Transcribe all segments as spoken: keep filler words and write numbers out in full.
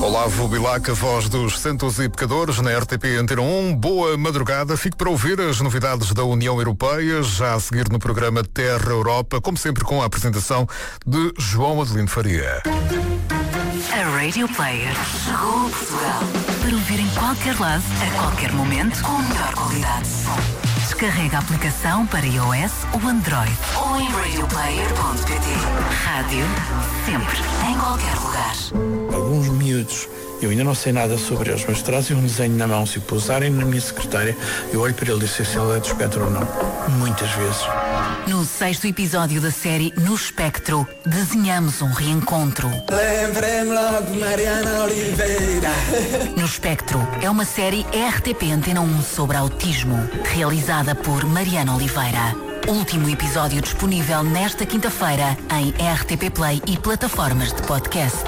Olavo Bilac, a voz dos santos e pecadores, na R T P Antena um. Boa madrugada. Fique para ouvir as novidades da União Europeia, já a seguir no programa Terra Europa, como sempre com a apresentação de João Adelino Faria. A Radio Player chegou a Portugal para ouvir em qualquer lado, a qualquer momento, com a melhor qualidade de som. Descarrega a aplicação para iOS ou Android ou em radio player ponto pt. Rádio, sempre, em qualquer lugar. Alguns miúdos, eu ainda não sei nada sobre eles, mas trazem um desenho na mão, se o pousarem na minha secretária, eu olho para ele e sei se ele é do espectro ou não. Muitas vezes. No sexto episódio da série No Espectro, desenhamos um reencontro. Lembrem-me logo de Mariana Oliveira. No Espectro é uma série R T P Antena um sobre autismo, realizada por Mariana Oliveira. Último episódio disponível nesta quinta-feira em R T P Play e plataformas de podcast.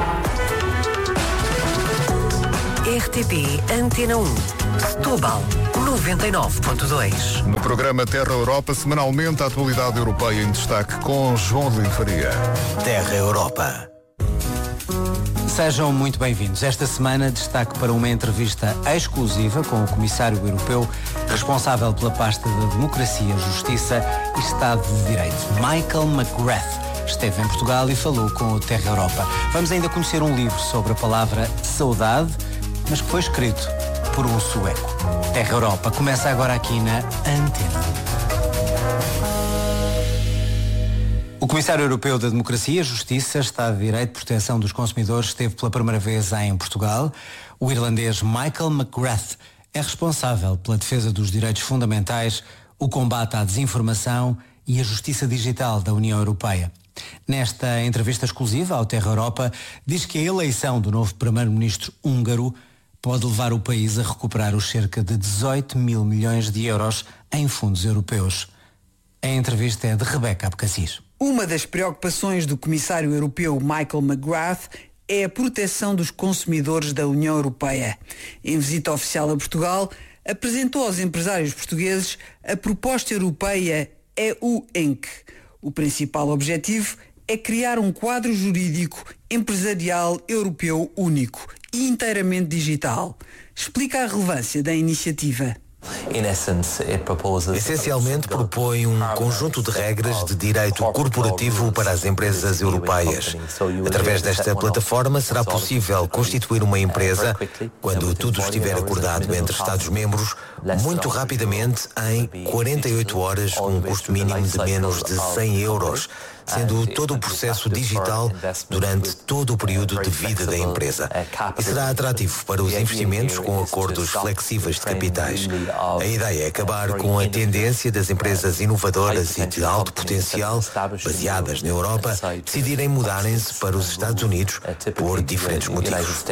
R T P Antena um, Setúbal, noventa e nove ponto dois. No programa Terra Europa, semanalmente a atualidade europeia em destaque com João Adelino Faria. Terra Europa. Sejam muito bem-vindos. Esta semana destaque para uma entrevista exclusiva com o Comissário Europeu responsável pela pasta da Democracia, Justiça e Estado de Direito, Michael McGrath. Esteve em Portugal e falou com o Terra Europa. Vamos ainda conhecer um livro sobre a palavra saudade, mas que foi escrito por um sueco. Terra Europa começa agora aqui na Antena. O Comissário Europeu da Democracia, Justiça, Estado de Direito e Proteção dos Consumidores esteve pela primeira vez em Portugal. O irlandês Michael McGrath é responsável pela defesa dos direitos fundamentais, o combate à desinformação e a justiça digital da União Europeia. Nesta entrevista exclusiva ao Terra Europa, diz que a eleição do novo primeiro-ministro húngaro pode levar o país a recuperar os cerca de dezoito mil milhões de euros em fundos europeus. A entrevista é de Rebeca Abcacis. Uma das preocupações do Comissário Europeu Michael McGrath é a proteção dos consumidores da União Europeia. Em visita oficial a Portugal, apresentou aos empresários portugueses a proposta europeia E U I N C. O principal objetivo é criar um quadro jurídico empresarial europeu único e inteiramente digital. Explica a relevância da iniciativa. Essencialmente propõe um conjunto de regras de direito corporativo para as empresas europeias. Através desta plataforma será possível constituir uma empresa, quando tudo estiver acordado entre Estados-membros, muito rapidamente em quarenta e oito horas com um custo mínimo de menos de cem euros, sendo todo o processo digital durante todo o período de vida da empresa. E será atrativo para os investimentos com acordos flexíveis de capitais. A ideia é acabar com a tendência das empresas inovadoras e de alto potencial, baseadas na Europa, decidirem mudarem-se para os Estados Unidos por diferentes motivos.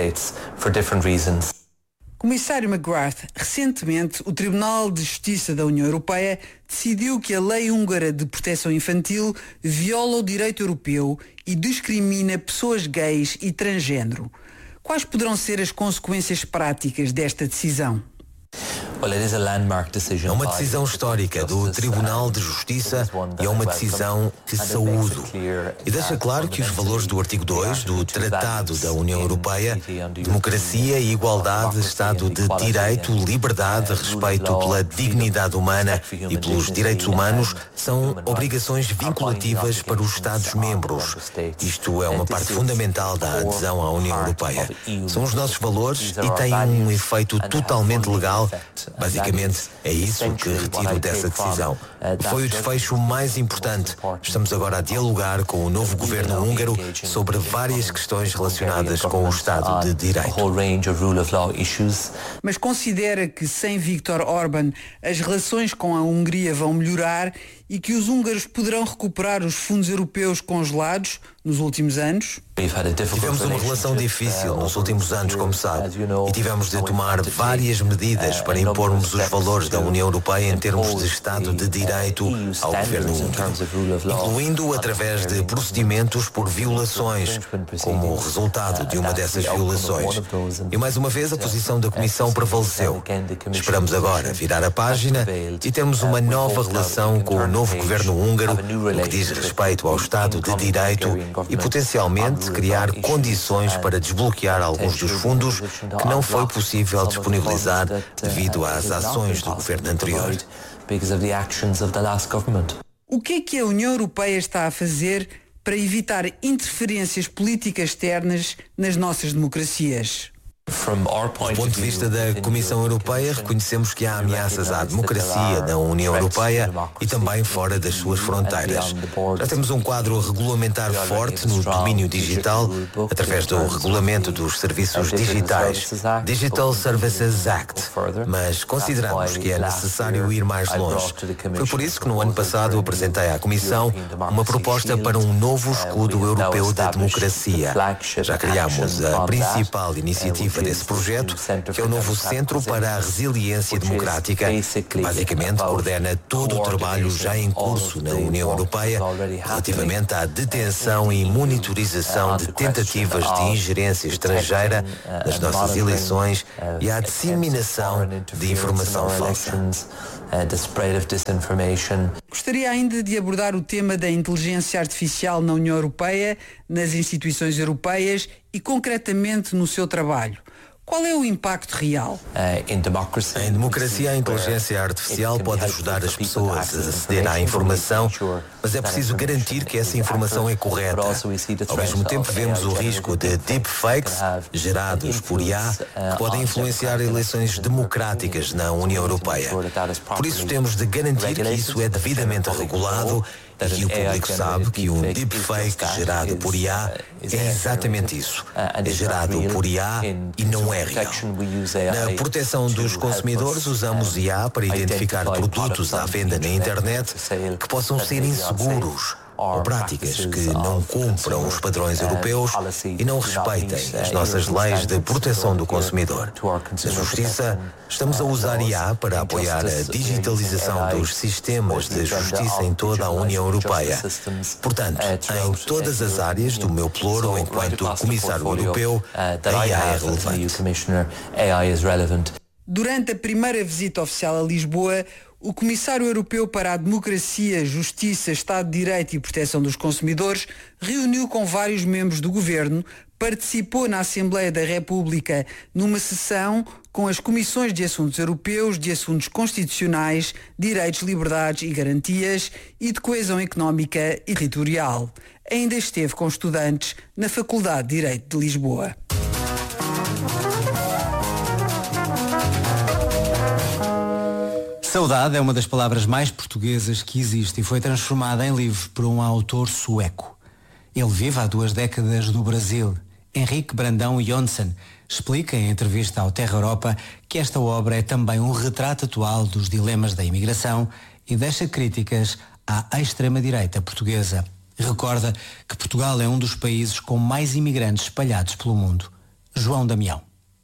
Comissário McGrath, recentemente o Tribunal de Justiça da União Europeia decidiu que a lei húngara de proteção infantil viola o direito europeu e discrimina pessoas gays e transgênero. Quais poderão ser as consequências práticas desta decisão? É uma decisão histórica do Tribunal de Justiça e é uma decisão que saúdo. E deixa claro que os valores do artigo dois do Tratado da União Europeia, democracia, igualdade, Estado de Direito, liberdade, respeito pela dignidade humana e pelos direitos humanos, são obrigações vinculativas para os Estados-membros. Isto é uma parte fundamental da adesão à União Europeia. São os nossos valores e têm um efeito totalmente legal. Basicamente, é isso que retiro dessa decisão. Foi o desfecho mais importante. Estamos agora a dialogar com o novo governo húngaro sobre várias questões relacionadas com o Estado de Direito. Mas considera que sem Viktor Orbán as relações com a Hungria vão melhorar e que os húngaros poderão recuperar os fundos europeus congelados nos últimos anos? Tivemos uma relação difícil nos últimos anos, como sabe, e tivemos de tomar várias medidas para impormos os valores da União Europeia em termos de Estado de Direito ao governo húngaro, incluindo através de procedimentos por violações, como resultado de uma dessas violações. E mais uma vez a posição da Comissão prevaleceu. Esperamos agora virar a página e termos uma nova relação com o novo novo governo húngaro no que diz respeito ao Estado de Direito e potencialmente criar condições para desbloquear alguns dos fundos que não foi possível disponibilizar devido às ações do governo anterior. O que é que a União Europeia está a fazer para evitar interferências políticas externas nas nossas democracias? Do ponto de vista da Comissão Europeia, reconhecemos que há ameaças à democracia na União Europeia e também fora das suas fronteiras. Já temos um quadro regulamentar forte no domínio digital, através do Regulamento dos Serviços Digitais, Digital Services Act, mas consideramos que é necessário ir mais longe. Foi por isso que no ano passado apresentei à Comissão uma proposta para um novo escudo europeu da democracia. Já criámos a principal iniciativa desse projeto, que é o novo Centro para a Resiliência Democrática, que basicamente coordena todo o trabalho já em curso na União Europeia relativamente à detenção e monitorização de tentativas de ingerência estrangeira nas nossas eleições e à disseminação de informação falsa. Gostaria ainda de abordar o tema da inteligência artificial na União Europeia, nas instituições europeias e concretamente no seu trabalho. Qual é o impacto real? Em democracia, a inteligência artificial pode ajudar as pessoas a aceder à informação, mas é preciso garantir que essa informação é correta. Ao mesmo tempo, vemos o risco de deepfakes gerados por I A que podem influenciar eleições democráticas na União Europeia. Por isso, temos de garantir que isso é devidamente regulado e que o público sabe que um deepfake gerado por I A é exatamente isso. É gerado por I A e não é real. Na proteção dos consumidores, usamos I A para identificar produtos à venda na internet que possam ser inseguros ou práticas que não cumpram os padrões europeus e não respeitem as nossas leis de proteção do consumidor. Na Justiça, estamos a usar I A para apoiar a digitalização dos sistemas de justiça em toda a União Europeia. Portanto, em todas as áreas do meu ploro enquanto Comissário Europeu, a I A é relevante. Durante a primeira visita oficial a Lisboa, o Comissário Europeu para a Democracia, Justiça, Estado de Direito e Proteção dos Consumidores reuniu com vários membros do Governo, participou na Assembleia da República numa sessão com as Comissões de Assuntos Europeus, de Assuntos Constitucionais, Direitos, Liberdades e Garantias e de Coesão Económica e Territorial. Ainda esteve com estudantes na Faculdade de Direito de Lisboa. Saudade é uma das palavras mais portuguesas que existe e foi transformada em livro por um autor sueco. Ele vive há duas décadas no Brasil. Henrique Brandão Jonsson explica em entrevista ao Terra Europa que esta obra é também um retrato atual dos dilemas da imigração e deixa críticas à extrema-direita portuguesa. Recorda que Portugal é um dos países com mais imigrantes espalhados pelo mundo. João Damião.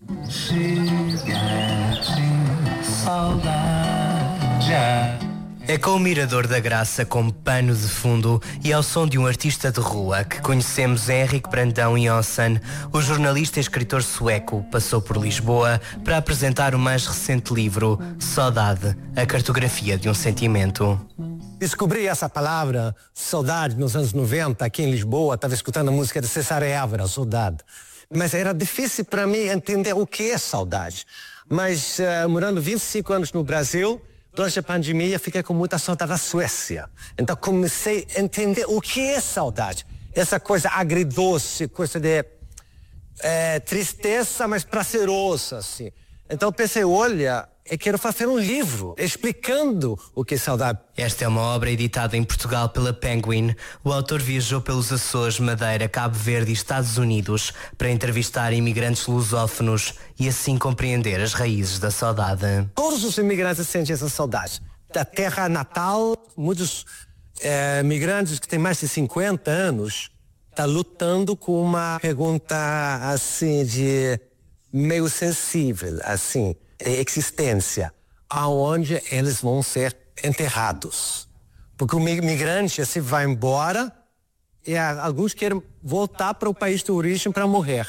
É com o Mirador da Graça como pano de fundo e ao som de um artista de rua que conhecemos Henrique Brandão Jonsson, o jornalista e escritor sueco passou por Lisboa para apresentar o mais recente livro, Saudade, a cartografia de um sentimento. Descobri essa palavra, saudade, nos anos noventa, aqui em Lisboa, estava escutando a música de César Évora, Saudade. Mas era difícil para mim entender o que é saudade. Mas uh, morando vinte e cinco anos no Brasil, durante a pandemia, fiquei com muita saudade da Suécia. Então comecei a entender o que é saudade. Essa coisa agridoce, coisa de é, tristeza, mas prazerosa, assim. Então pensei, olha, eu quero fazer um livro explicando o que é saudade. Esta é uma obra editada em Portugal pela Penguin. O autor viajou pelos Açores, Madeira, Cabo Verde e Estados Unidos para entrevistar imigrantes lusófonos e assim compreender as raízes da saudade. Todos os imigrantes sentem essa saudade. Da terra natal, muitos é, imigrantes que têm mais de cinquenta anos estão lutando com uma pergunta assim de meio sensível, assim, de existência, aonde eles vão ser enterrados. Porque o migrante assim vai embora e alguns querem voltar para o país de origem para morrer.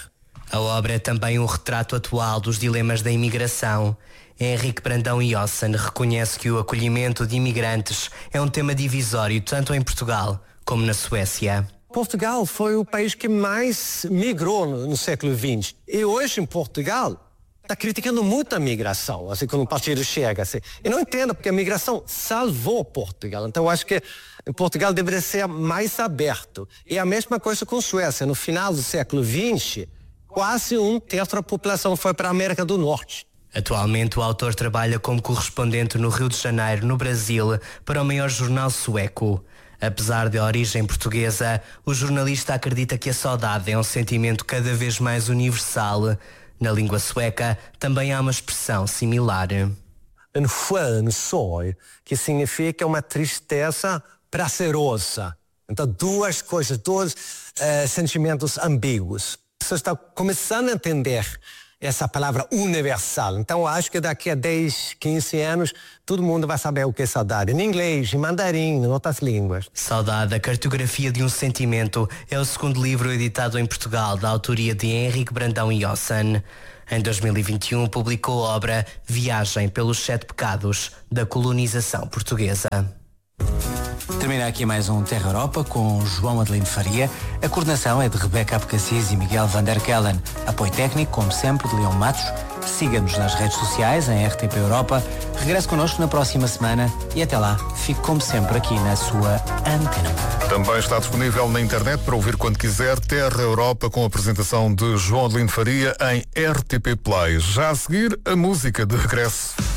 A obra é também um retrato atual dos dilemas da imigração. Henrique Brandão Iossen reconhece que o acolhimento de imigrantes é um tema divisório tanto em Portugal como na Suécia. Portugal foi o país que mais migrou no, no século vinte. E hoje em Portugal está criticando muito a migração, assim, quando o partido chega. Assim. Eu não entendo, porque a migração salvou Portugal. Então eu acho que Portugal deveria ser mais aberto. E a mesma coisa com a Suécia. No final do século vinte, quase um terço da população foi para a América do Norte. Atualmente o autor trabalha como correspondente no Rio de Janeiro, no Brasil, para o maior jornal sueco. Apesar de origem portuguesa, o jornalista acredita que a saudade é um sentimento cada vez mais universal. Na língua sueca também há uma expressão similar. En skön sorg, que significa uma tristeza prazerosa. Então, duas coisas, dois uh, sentimentos ambíguos. Você está começando a entender essa palavra universal. Então, eu acho que daqui a dez, quinze anos, todo mundo vai saber o que é saudade. Em inglês, em mandarim, em outras línguas. Saudade, a cartografia de um sentimento, é o segundo livro editado em Portugal, da autoria de Henrique Brandão Iossen. Em dois mil e vinte e um, publicou a obra Viagem pelos Sete Pecados da colonização portuguesa. Termina aqui mais um Terra Europa com João Adelino Faria. A coordenação é de Rebeca Abcacis e Miguel van der Kellen. Apoio técnico, como sempre, de Leão Matos. Siga-nos nas redes sociais, em R T P Europa. Regresse connosco na próxima semana e até lá, fique como sempre aqui na sua antena. Também está disponível na internet para ouvir quando quiser Terra Europa com a apresentação de João Adelino Faria em R T P Play. Já a seguir, a música de regresso.